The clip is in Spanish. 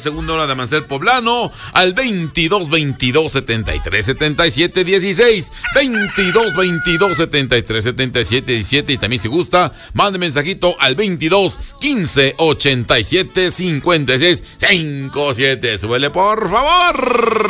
Segunda hora de Amanecer Poblano al 22-22-73-77-16, 22-22-73-77-17, y también si gusta, mande mensajito al 22-15-87-56-57. Súbele por favor.